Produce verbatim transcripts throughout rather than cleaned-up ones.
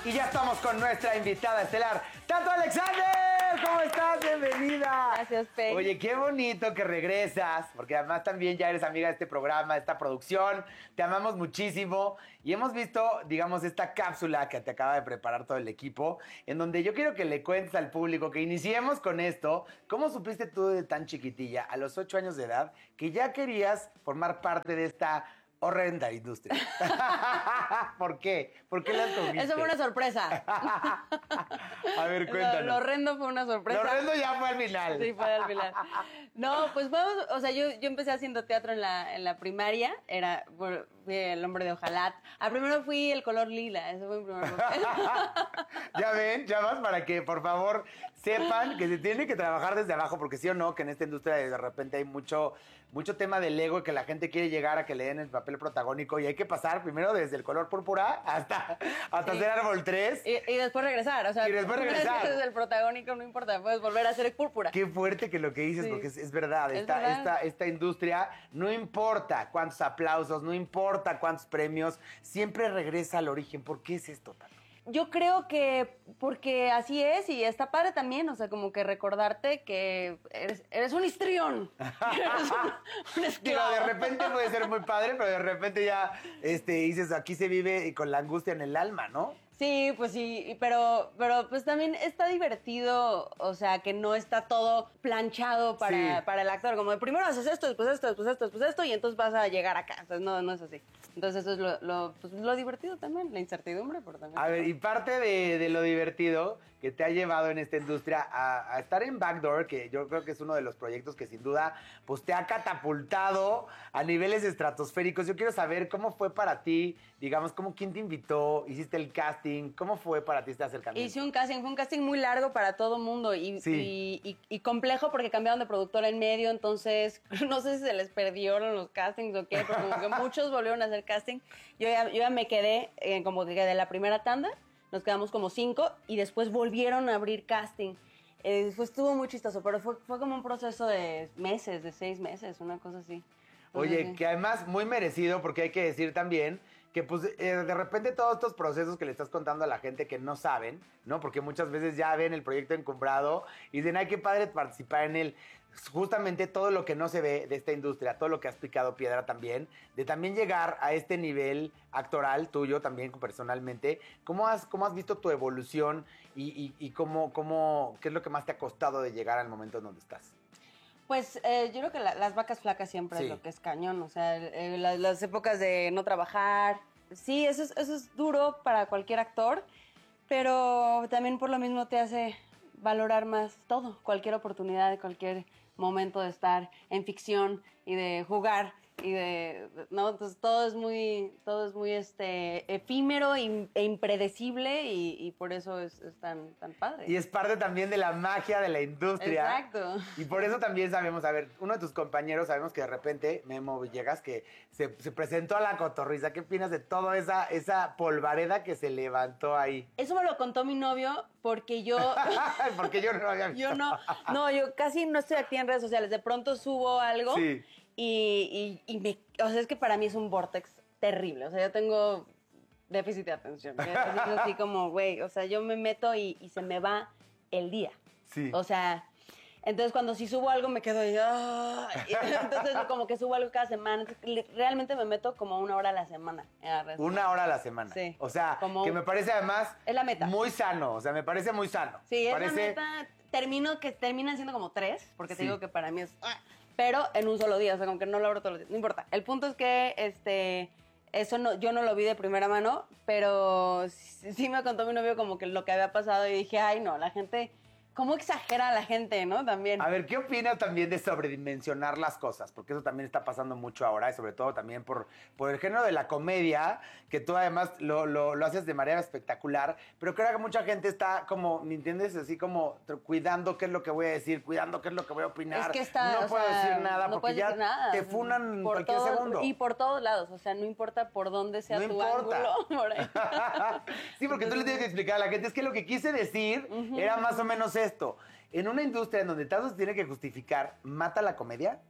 Y ya estamos con nuestra invitada estelar, Tato Alexander. ¿Cómo estás? Bienvenida. Gracias, Pe. Oye, qué bonito que regresas, porque además también ya eres amiga de este programa, de esta producción. Te amamos muchísimo y hemos visto, digamos, esta cápsula que te acaba de preparar todo el equipo, en donde yo quiero que le cuentes al público, que iniciemos con esto. ¿Cómo supiste tú de tan chiquitilla, a los ocho años de edad, que ya querías formar parte de esta horrenda industria? ¿Por qué? ¿Por qué la escogiste? Eso fue una sorpresa. A ver, cuéntanos. Lo, lo horrendo fue una sorpresa. Lo horrendo ya fue al final. Sí, fue al final. No, pues vamos, o sea, yo, yo empecé haciendo teatro en la, en la primaria, era por, fui El Hombre de Ojalá. A primero fui El Color Lila, eso fue mi primer papel. Ya ven, ya más para que, por favor, sepan que se tiene que trabajar desde abajo, porque sí o no, que en esta industria de repente hay mucho, mucho tema del ego, que la gente quiere llegar a que le den el papel protagónico y hay que pasar primero desde El Color Púrpura hasta, hasta Sí. hacer Árbol tres. Y, y después regresar, o sea, Y después regresar. desde el protagónico no importa, puedes volver a ser púrpura. Qué fuerte que lo que dices, Sí. porque es, es verdad, Es esta, verdad. Esta, esta industria, no importa cuántos aplausos, no importa cuántos premios, siempre regresa al origen. ¿Por qué es esto, Tato? Yo creo que porque así es y está padre también, o sea, como que recordarte que eres, eres un histrión. Eres un, un Digo, esclavo. de repente puede ser muy padre, pero de repente ya este, dices, aquí se vive con la angustia en el alma, ¿no? Sí, pues sí, y- pero, pero pues también está divertido, o sea, que no está todo planchado para, Sí. para el actor, como de primero haces esto, después esto, después esto, después esto, y entonces vas a llegar acá. Entonces no, no es así. Entonces eso es lo, lo, pues, lo divertido también, la incertidumbre, pero también. A ver, y parte de, de lo divertido que te ha llevado en esta industria a, a estar en Backdoor, que yo creo que es uno de los proyectos que sin duda pues te ha catapultado a niveles estratosféricos. Yo quiero saber cómo fue para ti, digamos, cómo quién te invitó, hiciste el casting, cómo fue para ti este acercamiento. Hice un casting, fue un casting muy largo para todo mundo y, Sí. y, y- y complejo porque cambiaron de productora en medio, entonces no sé si se les perdieron los castings o qué, pero como que muchos volvieron a hacer casting. Yo ya, yo ya me quedé eh, como que de la primera tanda, nos quedamos como cinco y después volvieron a abrir casting. Eh, pues estuvo muy chistoso, pero fue, fue como un proceso de meses, de seis meses, una cosa así. Oye, Entonces, que además muy merecido, porque hay que decir también que pues eh, de repente todos estos procesos que le estás contando a la gente que no saben, ¿no? Porque muchas veces ya ven el proyecto encumbrado y dicen, ay, qué padre participar en él. Justamente todo lo que no se ve de esta industria, todo lo que has picado piedra también, de también llegar a este nivel actoral tuyo también personalmente. ¿Cómo has, cómo has visto tu evolución y, y, y cómo, cómo, qué es lo que más te ha costado de llegar al momento en donde estás? Pues eh, yo creo que la- las vacas flacas siempre Sí. es lo que es cañón, o sea, eh, la- las épocas de no trabajar, sí, eso es, eso es duro para cualquier actor, pero también por lo mismo te hace valorar más todo, cualquier oportunidad, cualquier momento de estar en ficción y de jugar y de, no, entonces todo es muy, todo es muy este efímero e e impredecible y, y por eso es, es tan, tan padre. Y es parte también de la magia de la industria. Exacto. Y por eso también sabemos, a ver, uno de tus compañeros, sabemos que de repente, Memo Villegas, que se, se presentó a la cotorriza. ¿Qué opinas de toda esa, esa polvareda que se levantó ahí? Eso me lo contó mi novio porque yo... Porque yo no lo había visto. Yo no, no, yo casi no estoy activa en redes sociales. De pronto subo algo Sí. y, y, y me, o sea, es que para mí es un vortex terrible. O sea, yo tengo déficit de atención. Es así como, güey, o sea, yo me meto y, y se me va el día. Sí. O sea, entonces cuando sí subo algo me quedo y, ¡ah! Y entonces como que subo algo cada semana. Entonces, realmente me meto como una hora a la semana en las redes. Una hora a la semana. Sí. O sea, Como- que me parece además... Es la meta. Muy sano. O sea, me parece muy sano. Sí, es parece... la meta. Termino que terminan siendo como tres, porque te Sí. digo que para mí es. ah, Pero en un solo día, o sea, como que no lo abro todos los días. No importa. El punto es que este. Eso no, yo no lo vi de primera mano, pero sí, sí me contó mi novio como que lo que había pasado y dije, ay no, la gente. ¿Cómo exagera la gente, no? También. A ver, ¿qué opinas también de sobredimensionar las cosas? Porque eso también está pasando mucho ahora, y sobre todo también por, por el género de la comedia, que tú además lo, lo, lo haces de manera espectacular, pero creo que mucha gente está como, ¿me entiendes? Así como tr- cuidando qué es lo que voy a decir, cuidando qué es lo que voy a opinar. Es que está, no o puedo sea, decir nada no porque puedes ya decir nada. te funan en Por cualquier todo- segundo. Y por todos lados, o sea, no importa por dónde sea No tu importa. ángulo. Por ahí. Sí, porque tú le tienes que explicar a la gente. Es que lo que quise decir era más o menos esto. En una industria en donde tanto se tiene que justificar, ¿mata la comedia?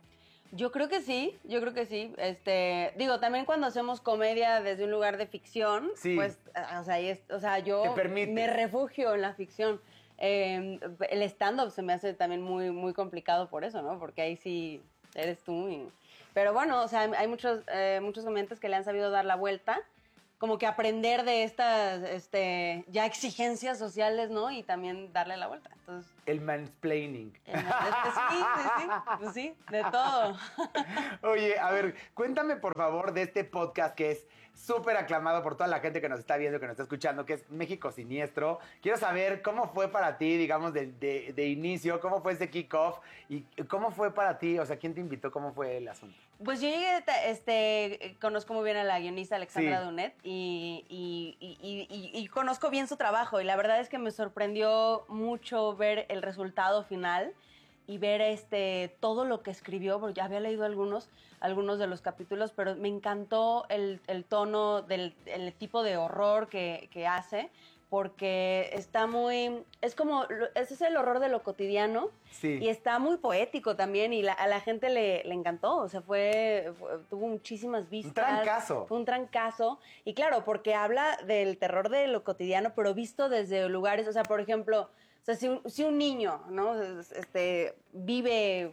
Yo creo que sí, yo creo que sí. Este, digo, también cuando hacemos comedia desde un lugar de ficción, Sí. pues, o sea, ahí es- o sea, yo Te permites. me refugio en la ficción. Eh, el stand-up se me hace también muy, muy complicado por eso, ¿no? Porque ahí sí eres tú. y- Pero bueno, o sea, hay hay muchos, eh, muchos comediantes que le han sabido dar la vuelta, como que aprender de estas, este, ya exigencias sociales, ¿no? Y también darle la vuelta. Entonces, El mansplaining. eh, es que sí, sí, sí, pues sí, de todo. Oye, a ver, cuéntame por favor de este podcast que es súper aclamado por toda la gente que nos está viendo, que nos está escuchando, que es México Siniestro. Quiero saber cómo fue para ti, digamos, de, de- de inicio, cómo fue ese kickoff y cómo fue para ti, o sea, ¿quién te invitó? ¿Cómo fue el asunto? Pues yo llegué, te- este, conozco muy bien a la guionista Alexandra Sí. Dunet y, y- y- y- y- y conozco bien su trabajo y la verdad es que me sorprendió mucho ver el resultado final y ver este todo lo que escribió, porque ya había leído algunos, algunos de los capítulos, pero me encantó el, el tono del el tipo de horror que, que hace, porque está muy, es como, lo- ese es el horror de lo cotidiano, Sí. y está muy poético también y la- a la gente le, le encantó, o sea, fue, fue- tuvo muchísimas vistas. Un trancazo. Fue un trancazo. Y claro, porque habla del terror de lo cotidiano, pero visto desde lugares, o sea, por ejemplo, o sea, si un, si un niño, ¿no? Este, vive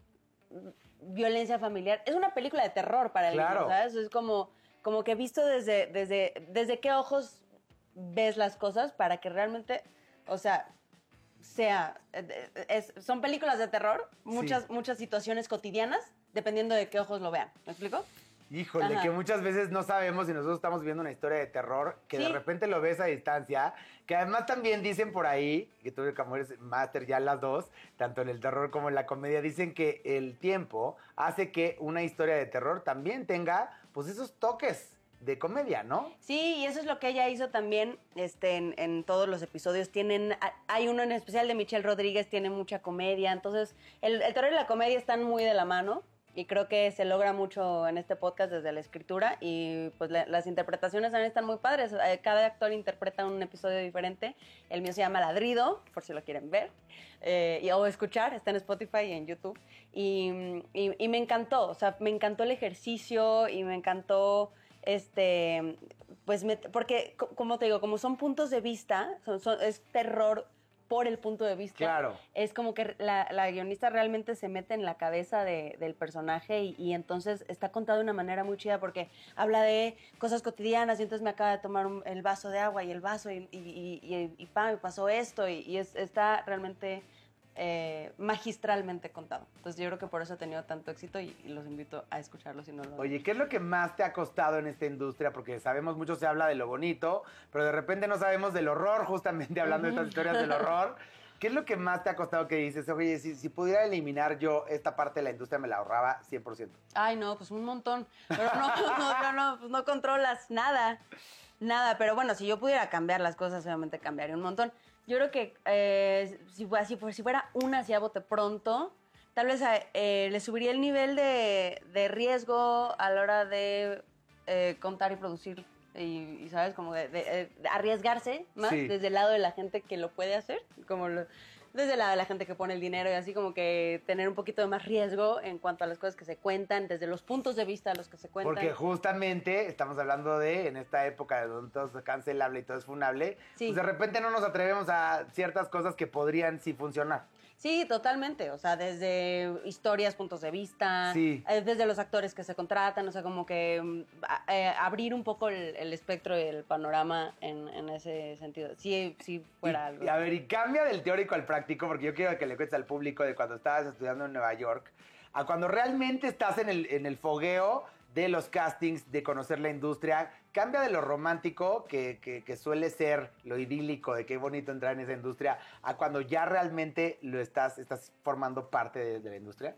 violencia familiar, es una película de terror para el Claro. niño, ¿sabes? Es como, como que visto desde, desde, desde qué ojos ves las cosas para que realmente, o sea, sea, eh, es- son películas de terror, muchas, muchas situaciones cotidianas, dependiendo de qué ojos lo vean. ¿Me explico? Híjole, Ajá. que muchas veces no sabemos si nosotros estamos viendo una historia de terror, que de Sí. repente lo ves a distancia, que además también dicen por ahí, que tú como eres máster ya las dos, tanto en el terror como en la comedia, dicen que el tiempo hace que una historia de terror también tenga pues esos toques de comedia, ¿no? Sí, y eso es lo que ella hizo también este, en, en todos los episodios. Tienen, a- hay uno en especial de Michelle Rodríguez, tiene mucha comedia. Entonces, el, el terror y la comedia están muy de la mano. Y creo que se logra mucho en este podcast desde la escritura. Y pues la- las interpretaciones también están muy padres. Eh, Cada actor interpreta un episodio diferente. El mío se llama Ladrido, por si lo quieren ver. eh, y, o escuchar, está en Spotify y en YouTube. Y, y- y me encantó, o sea, me encantó el ejercicio y me encantó este, pues, me- porque, co- como te digo, como son puntos de vista, son- son- es terror por el punto de vista. Claro. Es como que la, la guionista realmente se mete en la cabeza de- del personaje y, y entonces está contado de una manera muy chida porque habla de cosas cotidianas y entonces me acaba de tomar un- el vaso de agua y el vaso y, y, y, y, y, pa, me pasó esto y, y es- está realmente eh, magistralmente contado. Entonces yo creo que por eso ha tenido tanto éxito y, y los invito a escucharlo si no lo han Oye, hecho. ¿qué es lo que más te ha costado en esta industria? Porque sabemos mucho se habla de lo bonito, pero de repente no sabemos del horror, justamente hablando de estas historias del horror. ¿Qué es lo que más te ha costado que dices, oye, si, si pudiera eliminar yo esta parte de la industria me la ahorraba cien por ciento? Ay, no, pues un montón. Pero no, no, no, no, pues no controlas nada. Nada, pero bueno, si yo pudiera cambiar las cosas, obviamente cambiaría un montón. Yo creo que eh, si, fue- si, fue- si fuera una así a bote pronto, tal vez eh, le subiría el nivel de, de riesgo a la hora de eh, contar y producir. Y, y, ¿sabes? Como de, de- de arriesgarse más Sí. desde el lado de la gente que lo puede hacer, como lo- desde el lado de la gente que pone el dinero y así como que tener un poquito de más riesgo en cuanto a las cosas que se cuentan, desde los puntos de vista a los que se cuentan. Porque justamente estamos hablando de, en esta época donde todo es cancelable y todo es funable, Sí. pues de repente no nos atrevemos a ciertas cosas que podrían sí funcionar. Sí, totalmente. O sea, desde historias, puntos de vista, Sí. eh, desde los actores que se contratan, o sea, como que mm, a- eh, abrir un poco el, el espectro y el panorama en, en ese sentido. Sí, sí fuera Y- algo. y a ver, y cambia del teórico al práctico, porque yo quiero que le cuentes al público de cuando estabas estudiando en Nueva York, a cuando realmente estás en el, en el fogueo de los castings, de conocer la industria. Cambia de lo romántico, que, que- que suele ser lo idílico, de qué bonito entrar en esa industria, a cuando ya realmente lo estás, estás formando parte de, de la industria.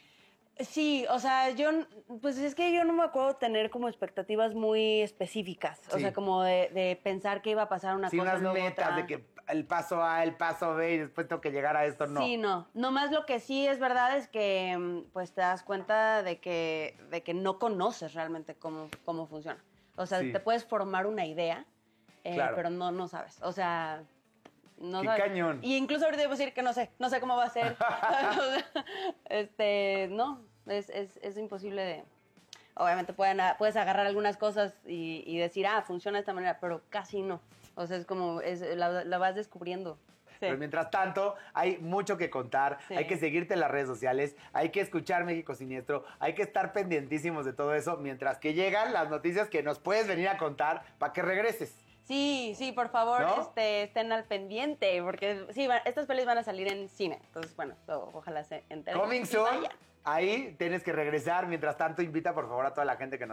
Sí, o sea, yo, n- pues es que yo no me acuerdo tener como expectativas muy específicas, o Sí. sea, como de, de pensar que iba a pasar una Sin cosa unas luego metas otra. de que el paso A, el paso B y después tengo que llegar a esto, no. Sí, no. Nomás lo que sí es verdad es que mm, pues te das cuenta de que, de que no conoces realmente cómo, cómo funciona. O sea, Sí. te puedes formar una idea, eh, Claro. pero no, no sabes. O sea, no Qué sabes. cañón. Y incluso ahorita debo decir que no sé, no sé cómo va a ser. O sea, este, no. Es, es, es imposible de... Obviamente pueden, puedes agarrar algunas cosas y, y decir, ah, funciona de esta manera, pero casi no. O sea, es como, es, la, la vas descubriendo. Sí. Pero mientras tanto, hay mucho que contar, Sí. hay que seguirte en las redes sociales, hay que escuchar México Siniestro, hay que estar pendientísimos de todo eso, mientras que llegan las noticias que nos puedes venir a contar para que regreses. Sí, sí, por favor, ¿No? este, estén al pendiente, porque sí, va- estas pelis van a salir en cine. Entonces, bueno, o- ojalá se enteren. Coming y soon, vayan. ahí tienes que regresar. Mientras tanto, invita por favor a toda la gente que nos